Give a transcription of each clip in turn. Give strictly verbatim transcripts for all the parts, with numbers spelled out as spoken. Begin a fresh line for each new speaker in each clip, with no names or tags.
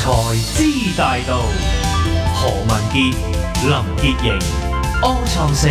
財知大道，何文傑、林潔瑩、柯創盛。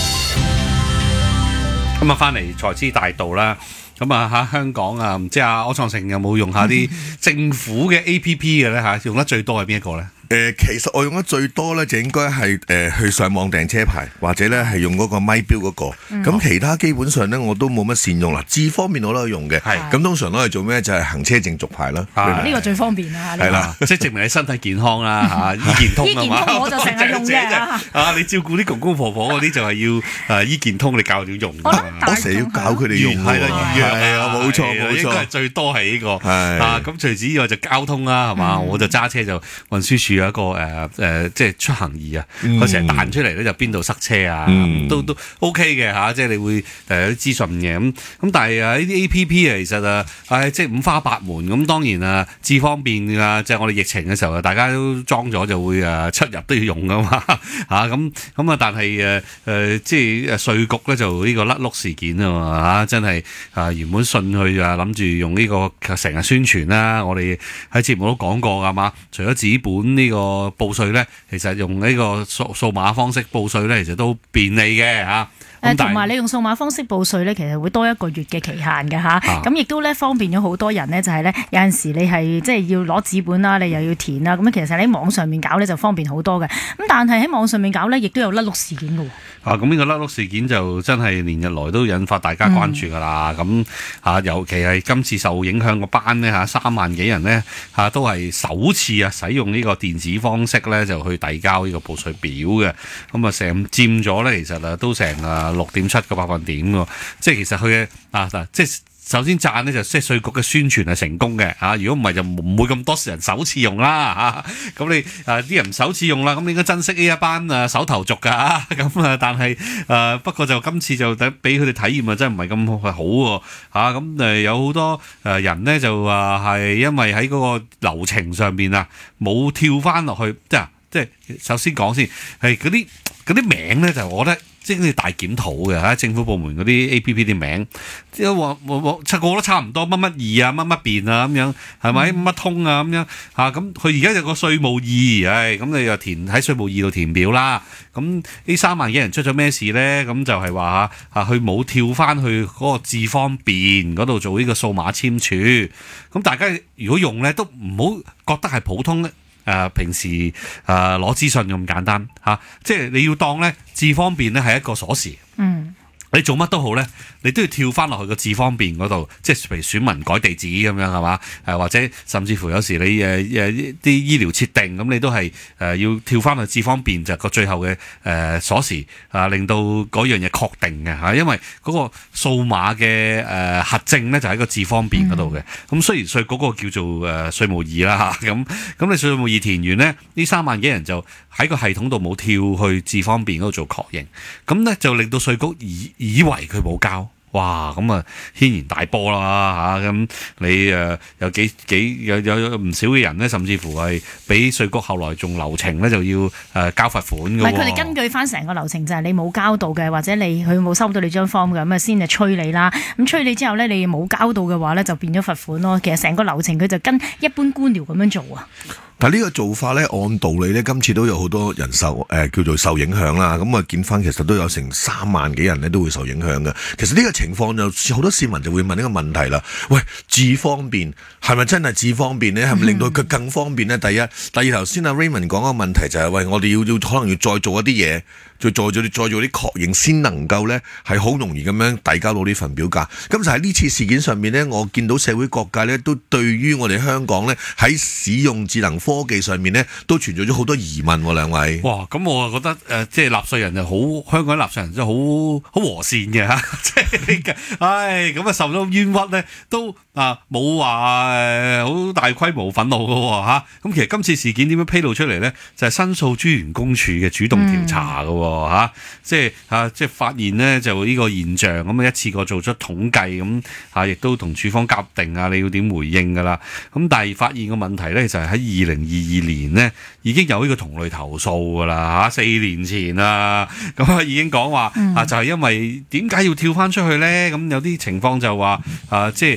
咁啊，翻嚟財知大道啦。咁啊喺香港啊，唔知阿柯創盛有冇用下啲政府嘅 A P P 嘅咧嚇？用得最多係邊一個咧？
誒、呃，其實我用得最多咧，就應該係誒去上網訂車牌，或者咧係用嗰個咪錶嗰個。咁、嗯、其他基本上咧我都冇乜善用啦。智方便我都有用嘅，咁通常攞嚟做咩？就係、是、行車證續牌啦。
呢、這個最方便啦，係
啦，即係證明你身體健康啦嚇。醫健通啊嘛，
我就成日用嘅。
啊，你照顧啲公公婆婆嗰啲就係要誒醫健通，你教點用。
我成日要教佢哋用。
係啦，預約
係啊，冇錯冇錯。
應該係最多係呢、這個。啊，咁除此之外就交通啦，係嘛、嗯？我就揸車就運輸署有一個誒。呃誒、呃，即係出行儀啊！佢成日彈出嚟咧，就邊度塞車啊？嗯、都都 OK 嘅嚇，即係你會誒有啲資訊嘅咁咁。但係啊，呢啲 A P P 啊，其實啊，誒即係五花八門咁。當然啊，智方便啊，即係我哋疫情嘅時候啊，大家都裝咗就會誒出入都要用噶嘛嚇咁咁啊。但係誒誒，即係誒稅局咧就呢個甩碌事件啊嘛嚇，真係啊原本信佢啊諗住用呢個成日宣傳啦。我哋喺節目都講過㗎嘛，除咗紙本呢個報稅咧，其實用呢個數數碼方式報稅咧，其實都便利嘅嚇。
誒同埋你用數碼方式報稅咧，其實會多一個月嘅期限嘅嚇。咁亦都咧方便咗好多人咧，就係咧有陣時你係即係要攞紙本啦，你又要填啦。咁其實你喺網上面搞咧就方便好多嘅。咁但係喺網上面搞咧，亦都有甩碌事件嘅喎。
啊，咁呢個甩碌事件就真係連日來都引發大家關注㗎啦。咁、嗯、啊，尤其係今次受影響個班呢，嚇，三萬幾人呢，嚇，都係首次啊使用呢個電子方式咧就去遞交呢個報稅表嘅。咁啊成佔咗咧，其實啊都成啊六點七個百分點喎。即係其實佢嘅啊嗱，即係。首先讚呢，就即係稅局嘅宣傳係成功嘅嚇，如果唔係就唔會咁多人首次用啦嚇。咁你啊啲人首次用啦，咁你應該珍惜呢一班啊手頭族㗎嚇。咁啊，但係誒不過就今次就等俾佢哋體驗啊，真係唔係咁好喎嚇。咁誒有好多誒人呢，就話係因為喺嗰個流程上邊啊冇跳翻落去，即係即係首先講先係嗰啲嗰啲名咧，就我覺得。即係大檢討嘅嚇，政府部門嗰啲 A P P 啲名，即係話七個都差唔多，乜乜易啊，乜乜便啊咁樣，係咪乜通啊咁樣嚇？咁佢而家有個稅務易，唉，咁你又填喺稅務易度填表啦。咁呢三萬幾人出咗咩事咧？咁就係話嚇，佢冇跳翻去嗰個智方便嗰度做呢個數碼簽署。咁大家如果用咧，都唔好覺得係普通咧。誒、呃、平時誒攞資訊咁簡單嚇、啊，即係你要當咧智方便咧係一個鎖匙。嗯。你做乜都好咧，你都要跳翻落去個智方便嗰度，即係譬如選民改地址咁樣係嘛？誒或者甚至乎有時你誒誒啲醫療設定咁，你都係誒要跳翻去智方便就係個最後嘅誒鎖匙啊，令到嗰樣嘢確定嘅嚇，因為嗰個數碼嘅誒核證咧就喺個智方便嗰度嘅。咁、嗯、雖然稅嗰個叫做誒稅務易啦嚇，咁咁你稅務易填完咧，呢三萬幾人就喺個系統度冇跳去智方便嗰度做確認，咁咧就令到稅局以以為佢冇交，哇！咁啊軒然大波啦嚇，咁你誒有幾幾有有唔少嘅人咧，甚至乎係俾稅局後來仲流程咧就要誒交罰款嘅。唔係，佢哋根據翻成個流程就係你冇交到嘅，或者你佢冇收到你張 form 嘅，咁啊先係催你啦。咁催你之後咧，你冇交到嘅話咧，就變咗罰款咯。其實成個流程佢就跟一般官僚咁樣做啊。
但呢個做法咧，按道理咧，今次都有好多人受誒、呃、叫做受影響啦。咁啊，見翻其實都有成三萬幾人咧都會受影響嘅。其實呢個情況就好多市民就會問呢個問題啦。喂，智方便係咪真係智方便呢？係咪令到佢更方便呢？第一，第二頭先阿 Raymond 講個問題就係、是、喂，我哋要要可能要再做一啲嘢。再做咗啲再做啲確認，先能夠咧係好容易咁樣遞交到呢份表格。咁就喺呢次事件上面咧，我見到社會各界咧都對於我哋香港咧喺使用智能科技上面咧都存在咗好多疑問喎，兩位。哇！咁我啊覺得誒、呃，即係納稅人就好，香港納稅人真係好好和善嘅嚇，即係唉咁啊受到冤屈咧都啊冇話誒好大規模憤怒嘅喎嚇。咁其實今次事件點樣披露出嚟咧，就係、是、申訴專員公署嘅主動調查嘅喎。嗯嚇、啊，即係嚇、啊，即係發現呢，就呢個現象咁啊，一次過做出統計咁嚇，亦、啊、都同處方夾定啊，你要點回應㗎啦？咁但係發現個問題呢，就係喺二零二二年呢已經有呢個同類投訴㗎啦嚇，四年前啊，咁啊已經講話啊，就係、是、因為點解要跳翻出去呢？咁有啲情況就話啊，即係有啲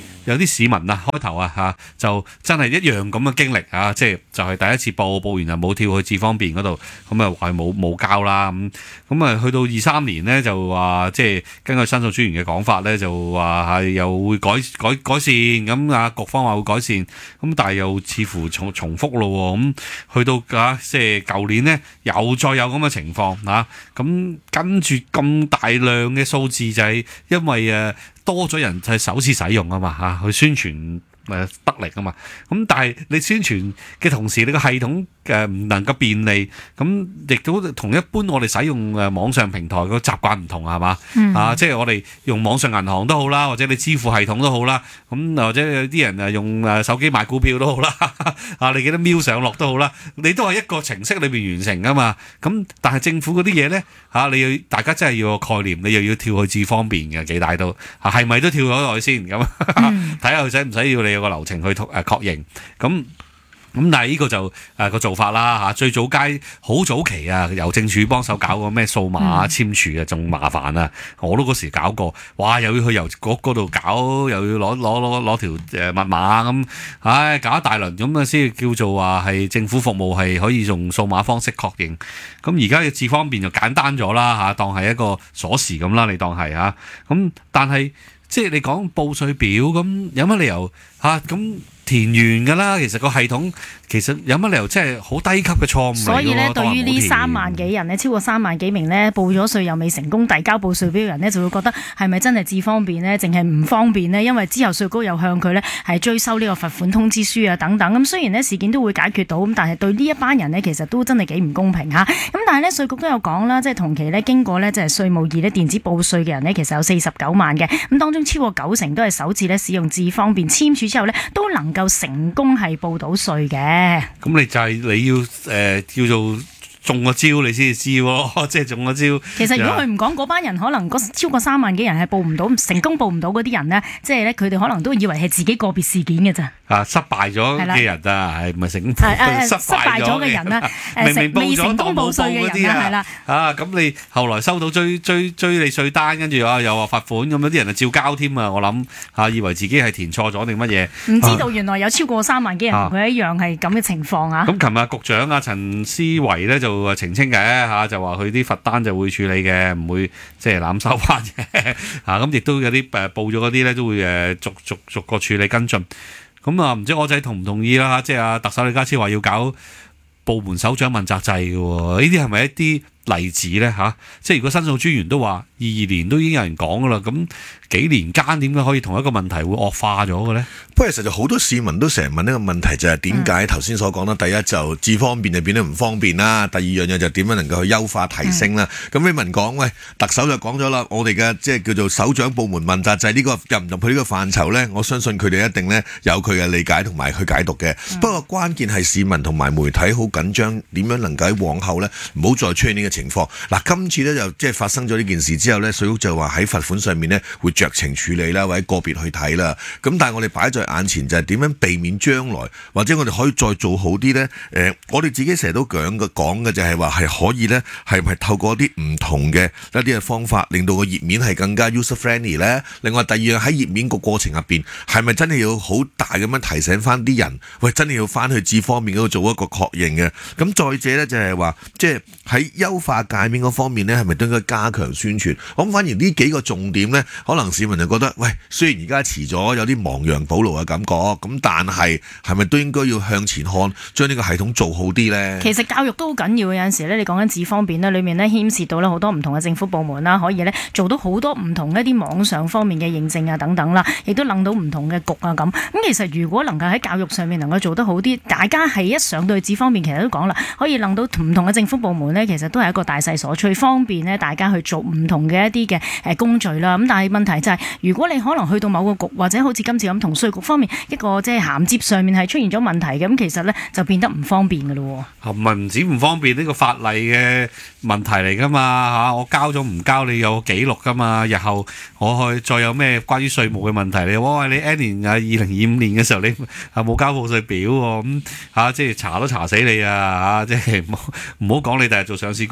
市民啊，開頭啊嚇就真係一樣咁嘅經歷啊，即係就係第一次報報完就冇跳去智方便嗰度，咁啊話冇冇交啦咁，咁啊去到二三年呢，就話即係根據申訴專員嘅講法咧，就話係又會改改改善，咁啊局方話會改善，咁但係又似乎重重複咯喎，咁去到啊即係舊年呢，又再有咁嘅情況啊，咁跟住咁大量嘅數字就係因為誒多咗人就係首次使用啊嘛嚇，去宣傳誒得力啊嘛，咁但係你宣傳嘅同時，你個系統誒唔能夠便利，咁亦都同一般我哋使用誒網上平台個習慣唔同係嘛？嗯、啊，即係我哋用網上銀行都好啦，或者你支付系統都好啦，咁或者有啲人誒用誒手機買股票都好啦，啊，你記得瞄上落都好啦，你都係一個程式裏邊完成噶嘛。咁但係政府嗰啲嘢咧嚇，你要大家真係要有概念，你又要跳去智方便嘅幾大都嚇，係咪都跳咗落去先咁？睇下佢使唔使要你有個流程去誒確認咁。咁但係呢個就誒、呃、個做法啦嚇，最早階好早期啊，郵政署幫手搞個咩數碼簽署啊，仲麻煩啊！我都嗰時搞過，哇又要去郵局嗰度搞，又要攞攞攞攞條誒密碼咁，唉搞一大輪咁啊，先叫做話係政府服務係可以用數碼方式確認。咁而家嘅智方便就簡單咗啦嚇，當係一個鎖匙咁啦，你當係嚇。咁但係即係你講報稅表咁，有乜理由嚇咁？啊填完㗎啦，其實個系統其實有乜理由即係好低級嘅錯誤嚟㗎喎。
所以咧，對於呢三萬幾人咧，超過三萬幾名咧報咗稅又未成功遞交報稅表嘅人咧，就會覺得係咪真係智方便呢？淨係唔方便呢？因為之後稅局又向佢咧係追收呢個罰款通知書啊等等。咁雖然呢事件都會解決到，咁但係對呢一班人呢，其實都真係幾唔公平嚇。咁但係呢，稅局都有講啦，即係同期呢經過呢，即係稅務易呢電子報稅嘅人呢，其實有四十九萬嘅。咁當中超過九成都係首次呢使用智方便簽署之後呢，都能夠成功係報到稅嘅。
咁你就係你要誒、呃、叫做中個招，你先至知喎，即係中個招。
其實如果佢唔講嗰班人，可能超過三萬幾人係報唔到，成功報唔到嗰啲人呢，即係咧佢哋可能都以為係自己個別事件嘅咋。
啊，失敗咗嘅人啊，係唔係成功？
失敗咗嘅人啦，
明明報咗
未成功報稅嘅人啦，係啦。
啊，咁你後來收到追追追你稅單，跟住啊又話罰款，咁有啲人就照交添啊！我諗嚇，以為自己係填錯咗定乜嘢？唔
知道原來有超過三萬幾人同佢一樣係咁嘅情況啊！
咁琴日局長啊陳思維咧就澄清嘅嚇，就話佢啲罰單就會處理嘅，唔會即係濫收翻嘅嚇。咁亦都有啲誒報咗嗰啲咧，都會誒逐逐逐個處理跟進。咁啊，唔知我仔同唔同意啦？即係啊，特首李家超話要搞部門首長問責制嘅喎，呢啲係咪一啲例子咧嚇？即係如果申訴專員都話二二年都已經有人講噶啦，咁幾年間點解可以同一個問題會惡化咗嘅咧？
不過其實就好多市民都成日問呢個問題，就係點解頭先所講啦？第一就智方便就變得唔方便啦，第二樣嘢就點樣能夠去優化提升啦。咁李文講，喂，特首就講咗啦，我哋嘅即係叫做首長部門問責制呢個入唔入去呢個範疇咧？我相信佢哋一定咧有佢嘅理解同埋去解讀嘅。嗯、不過關鍵係市民同埋媒體好緊張，點樣能夠喺往後咧唔好再出現呢個情況。嗱，今次咧就即係發生咗呢件事之後咧，稅局就話喺罰款上面咧會酌情處理啦，或者個別去睇啦。咁但係我哋擺在眼前就係點樣避免將來，或者我哋可以再做好啲咧？誒、呃，我哋自己成日都講嘅講嘅就係話係可以咧，係咪透過一啲唔同嘅一啲嘅方法，令到個頁面係更加 user friendly 咧？另外第二樣喺頁面個過程入邊，係咪真係要好大咁樣提醒翻啲人？喂，真係要翻去智方便嗰度做一個確認嘅。咁再者咧就係話，即係喺優化界面嗰方面咧，係咪都應該加強宣傳？咁反而呢幾個重點咧，可能市民就覺得，喂，雖然而家遲咗，有啲亡羊補牢嘅感覺，咁但係係咪都應該要向前看，將呢個系統做好啲咧？
其實教育都好緊要嘅，有陣時咧，你講緊智方便咧，裏面咧牽涉到咧好多唔同嘅政府部門啦，可以咧做到好多唔同一啲網上方面嘅認證啊等等啦，亦都諗到唔同嘅局啊咁。咁其實如果能夠喺教育上面能夠做得好啲，大家係一上到去智方便，其實都講啦，可以諗到唔同嘅政府部門咧，其實都係一個大勢所趨，方便咧大家去做唔同嘅一啲嘅誒工序啦。咁但係問題就係、是，如果你可能去到某個局，或者好似今次咁同稅局方面一個即係銜接上面係出現咗問題嘅，咁其實咧就變得唔方便嘅咯。
唔係唔止唔方便，呢、這個法例嘅問題嚟噶嘛嚇，我交咗唔交你有記錄噶嘛，日後我去再有咩關於稅務嘅問題，你我話你 N 年啊二零二五年嘅時候你啊冇交報稅表喎，咁、嗯、嚇、啊、即係查都查死你啊嚇，即係唔好唔好講你第日做上市公司。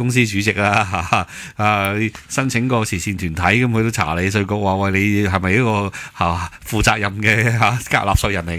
公司主席啊，嚇啊申請個慈善團體咁，佢都查你稅局話喂，你係咪一個嚇負責任嘅嚇納稅人嚟？